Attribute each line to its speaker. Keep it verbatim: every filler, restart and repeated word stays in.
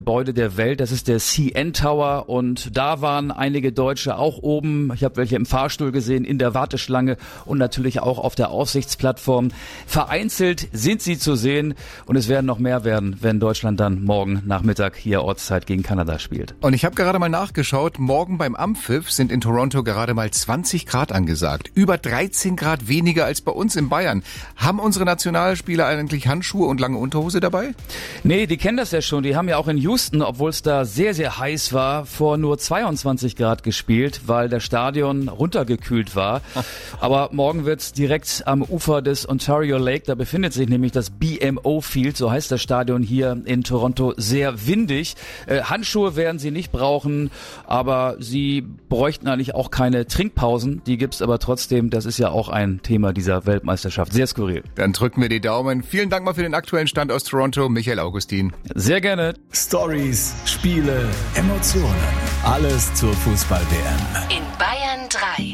Speaker 1: Gebäude der Welt. Das ist der C N Tower und da waren einige Deutsche auch oben. Ich habe welche im Fahrstuhl gesehen, in der Warteschlange und natürlich auch auf der Aussichtsplattform. Vereinzelt sind sie zu sehen und es werden noch mehr werden, wenn Deutschland dann morgen Nachmittag hier Ortszeit gegen Kanada spielt.
Speaker 2: Und ich habe gerade mal nachgeschaut, morgen beim Ampfiff sind in Toronto gerade mal zwanzig Grad angesagt. Über dreizehn Grad weniger als bei uns in Bayern. Haben unsere Nationalspieler eigentlich Handschuhe und lange Unterhose dabei?
Speaker 1: Nee, die kennen das ja schon. Die haben ja auch in Houston, obwohl es da sehr, sehr heiß war, vor nur zweiundzwanzig Grad gespielt, weil das Stadion runtergekühlt war. Aber morgen wird's direkt am Ufer des Ontario Lake, da befindet sich nämlich das B M O Field, so heißt das Stadion hier in Toronto, sehr windig. Äh, Handschuhe werden sie nicht brauchen, aber sie bräuchten eigentlich auch keine Trinkpausen. Die gibt's aber trotzdem, das ist ja auch ein Thema dieser Weltmeisterschaft. Sehr skurril.
Speaker 2: Dann drücken wir die Daumen. Vielen Dank mal für den aktuellen Stand aus Toronto, Michael Augustin.
Speaker 1: Sehr gerne.
Speaker 3: Stories, Spiele, Emotionen. Alles zur Fußball-W M.
Speaker 4: In Bayern drei.